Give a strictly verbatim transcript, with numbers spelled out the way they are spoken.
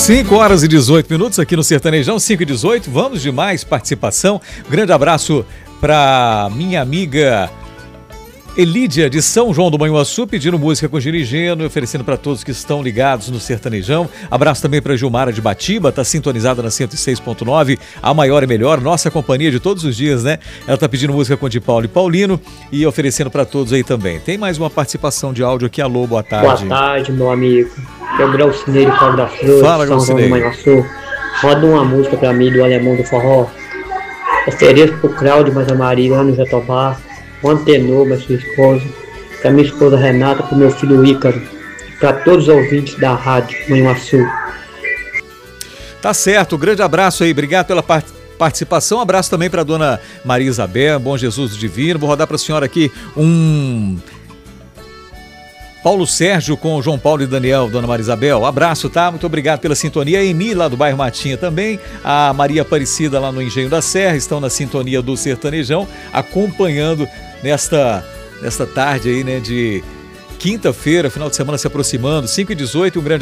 cinco horas e dezoito minutos aqui no Sertanejão, cinco e dezoito. Vamos de mais participação. Grande abraço para minha amiga Elídia de São João do Manhuaçu, pedindo música com Girigeno e oferecendo para todos que estão ligados no Sertanejão. Abraço também para Gilmara de Batiba, tá sintonizada na cento e seis ponto nove, a maior e melhor, nossa companhia de todos os dias, né? Ela tá pedindo música com de Paulo e Paulino e oferecendo para todos aí também. Tem mais uma participação de áudio aqui. Alô, boa tarde. Boa tarde, meu amigo. É o Graucineiro Paulo da Flor, Fala, São João do Manhuaçu. Roda uma música para mim do Alemão do Forró. Ofereço pro Cláudio, mas a Maria lá no Jatobá, o Antenor, mas sua esposa, para minha esposa Renata, para o meu filho Ícaro, para todos os ouvintes da rádio Manhuaçu. Tá certo, grande abraço aí, obrigado pela part participação, abraço também para dona Maria Isabel, Bom Jesus do Divino. Vou rodar para a senhora aqui um Paulo Sérgio com o João Paulo e Daniel, dona Maria Isabel, abraço, tá? Muito obrigado pela sintonia. A Eni lá do bairro Matinha também, a Maria Aparecida lá no Engenho da Serra, estão na sintonia do Sertanejão, acompanhando nesta, nesta tarde aí, né, de quinta-feira, final de semana se aproximando, cinco e dezoito, um grande